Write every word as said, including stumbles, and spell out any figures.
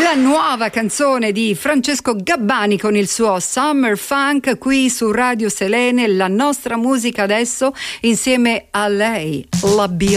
La nuova canzone di Francesco Gabbani con il suo Summer Funk qui su Radio Selene, la nostra musica adesso insieme a lei, la Beyoncé.